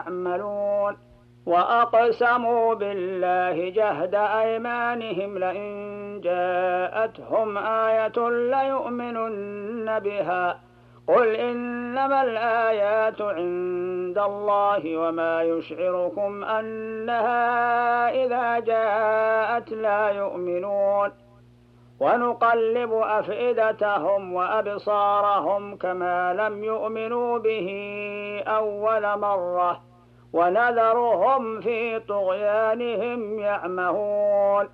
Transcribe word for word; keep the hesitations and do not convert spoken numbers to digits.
يعملون. وأقسموا بالله جهد أيمانهم لئن جاءتهم آية ليؤمنن بها قل إنما الآيات عند الله وما يشعركم أنها إذا جاءت لا يؤمنون. ونقلب أفئدتهم وأبصارهم كما لم يؤمنوا به أول مرة ونذرهم في طغيانهم يعمهون.